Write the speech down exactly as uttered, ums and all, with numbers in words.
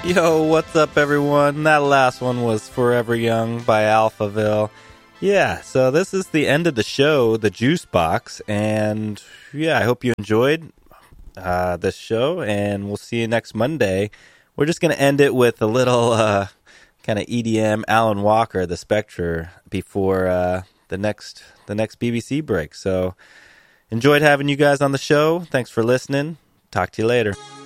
Yo, what's up, everyone? That last one was Forever Young by Alphaville. Yeah, so this is the end of the show, the Juice Box, and yeah, I hope you enjoyed uh, this show, and we'll see you next Monday. We're just going to end it with a little uh, kind of E D M Alan Walker, the Spectre, before uh, the next the next B B C break. So enjoyed having you guys on the show. Thanks for listening. Talk to you later.